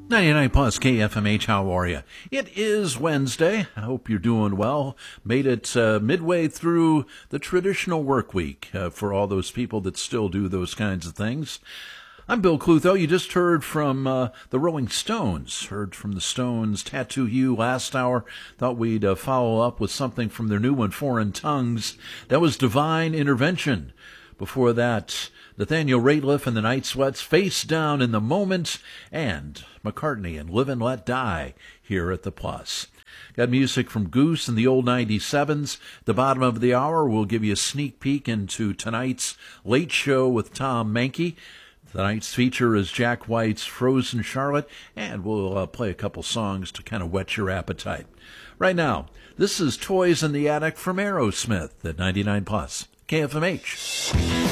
99 plus KFMH, how are you? It is Wednesday. I hope you're doing well. Made it midway through the traditional work week for all those people that still do those kinds of things. I'm Bill Clutho. You just heard from the Rolling Stones. Heard from the Stones' Tattoo You last hour. Thought we'd follow up with something from their new one, Foreign Tongues. That was Divine Intervention. Before that, Nathaniel Rateliff and the Night Sweats, Face Down in the Moment, and McCartney and Live and Let Die here at the Plus. Got music from Goose and the Old 97s. The bottom of the hour, we'll give you a sneak peek into tonight's Late Show with Tom Mankey. Tonight's feature is Jack White's Frozen Charlotte, and we'll play a couple songs to kind of whet your appetite. Right now, this is Toys in the Attic from Aerosmith at 99 plus KFMH.